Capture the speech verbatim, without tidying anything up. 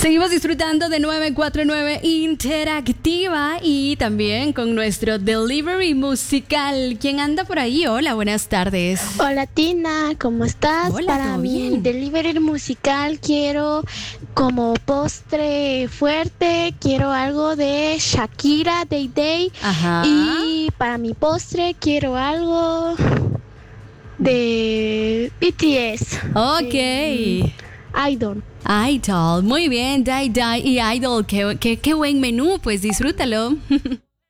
Seguimos disfrutando de nueve cuatro nueve Interactiva y también con nuestro delivery musical. ¿Quién anda por ahí? Hola, buenas tardes. Hola Tina, ¿cómo estás? Hola, Para ¿todo mi bien? delivery musical quiero como postre fuerte, quiero algo de Shakira, Day Day. Ajá. Y para mi postre quiero algo de B T S. Ok. eh, Idol. Idol. Muy bien, Dai Dai y Idol. Qué, qué, qué buen menú, pues disfrútalo.